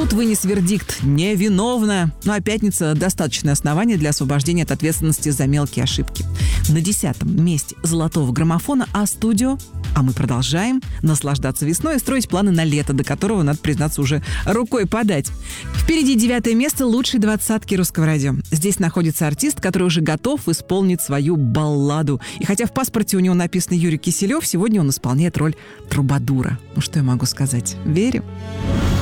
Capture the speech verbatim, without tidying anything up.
Суд вынес вердикт «невиновна». Ну а пятница – достаточное основание для освобождения от ответственности за мелкие ошибки. На десятом месте золотого граммофона А-студио. А мы продолжаем наслаждаться весной и строить планы на лето, до которого, надо признаться, уже рукой подать. Впереди девятое место лучшей двадцатки русского радио. Здесь находится артист, который уже готов исполнить свою балладу. И хотя в паспорте у него написано Юрий Киселев, сегодня он исполняет роль трубадура. Ну что я могу сказать? Верим.